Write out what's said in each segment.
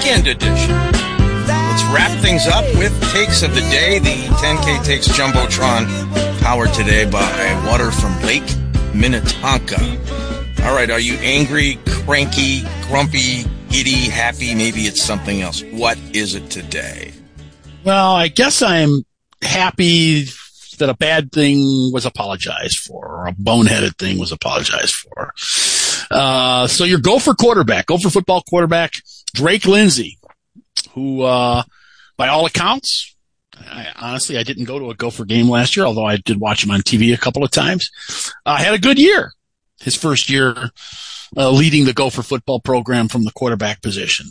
weekend edition. Let's wrap things up with takes of the day. The 10K Takes Jumbotron, powered today by water from Lake Minnetonka. All right, are you angry, cranky, grumpy, giddy, happy? Maybe it's something else. What is it today? Well, I guess I'm happy that a bad thing was apologized for, or a boneheaded thing was apologized for. So your Gopher football quarterback, Drake Lindsay, who, by all accounts, honestly, I didn't go to a Gopher game last year, although I did watch him on TV a couple of times, had a good year. His first year, leading the Gopher football program from the quarterback position.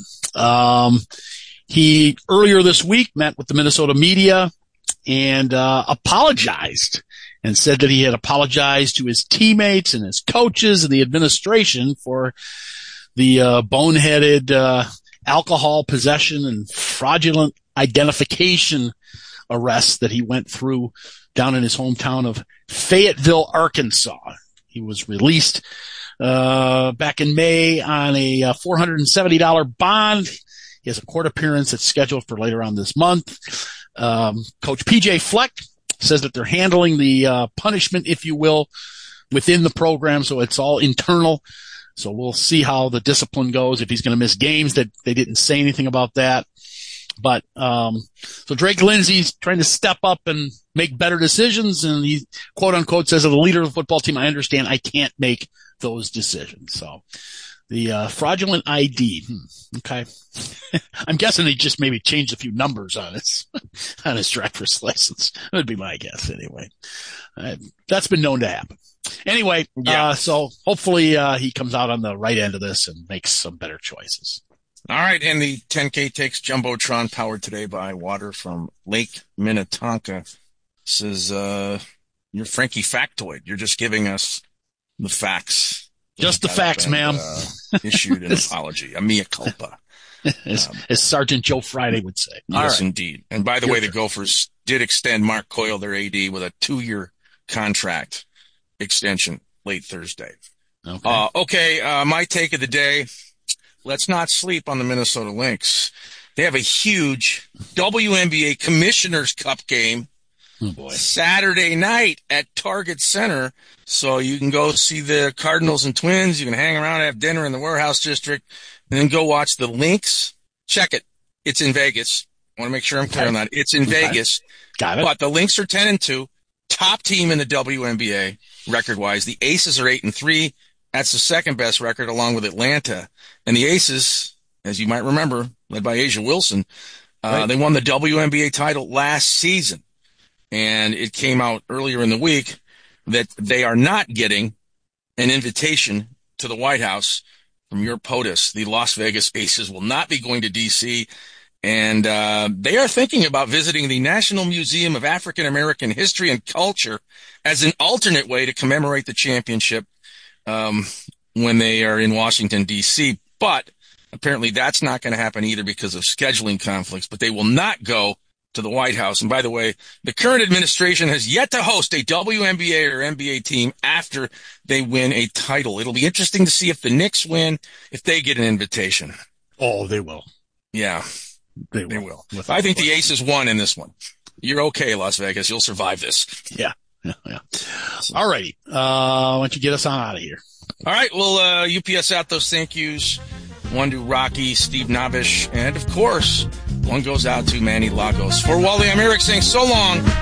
He earlier this week met with the Minnesota media and, apologized and said that he had apologized to his teammates and his coaches and the administration for the, boneheaded, alcohol possession and fraudulent identification arrests that he went through down in his hometown of Fayetteville, Arkansas. He was released back in May on a $470 bond. He has a court appearance that's scheduled for later on this month. Coach PJ Fleck says that they're handling the punishment, if you will, within the program, so it's all internal. So we'll see how the discipline goes, if he's going to miss games. That they didn't say anything about that. But so Drake Lindsay's trying to step up and make better decisions, and he, quote unquote, says, as the leader of the football team, I understand I can't make those decisions. So the fraudulent ID, okay. I'm guessing he just maybe changed a few numbers on his driver's license. That would be my guess anyway. That's been known to happen. Anyway, yeah. So hopefully he comes out on the right end of this and makes some better choices. All right, and the 10K Takes Jumbotron, powered today by water from Lake Minnetonka. This is your Frankie factoid. You're just giving us the facts. Just the facts, ma'am. Issued an apology, a mea culpa. As Sergeant Joe Friday would say. Yes, indeed. And by the way, the Gophers did extend Mark Coyle, their AD, with a 2-year contract extension late Thursday. Okay, my take of the day. Let's not sleep on the Minnesota Lynx. They have a huge WNBA Commissioner's Cup game Saturday night at Target Center. So you can go see the Cardinals and Twins. You can hang around, have dinner in the Warehouse District, and then go watch the Lynx. Check it. It's in Vegas. I want to make sure I'm clear on that. It's in Vegas. Got it. But the Lynx are 10-2, top team in the WNBA record-wise. The Aces are 8-3. That's the second best record, along with Atlanta. And the Aces, as you might remember, led by Asia Wilson, they won the WNBA title last season. And it came out earlier in the week that they are not getting an invitation to the White House from your POTUS. The Las Vegas Aces will not be going to D.C., and they are thinking about visiting the National Museum of African American History and Culture as an alternate way to commemorate the championship when they are in Washington, D.C. But apparently that's not going to happen either because of scheduling conflicts. But they will not go to the White House. And by the way, the current administration has yet to host a WNBA or NBA team after they win a title. It'll be interesting to see if the Knicks win, if they get an invitation. Oh, they will. Yeah, they will. I think the Aces won in this one. You're okay, Las Vegas. You'll survive this. Yeah. All righty. Why don't you get us on out of here? All right. Well, UPS out those thank yous. One to Rocky, Steve Navish, and of course, one goes out to Manny Lagos. For Wally, I'm Eric saying so long.